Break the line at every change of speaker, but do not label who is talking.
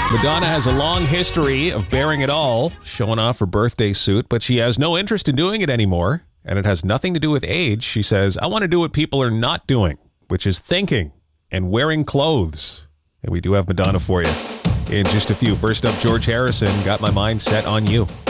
Madonna has a long history of bearing it all, showing off her birthday suit, but she has no interest in doing it anymore. And it has nothing to do with age. She says, I want to do what people are not doing, which is thinking and wearing clothes. And we do have Madonna for you in just a few. First up, George Harrison, Got My Mind Set on You.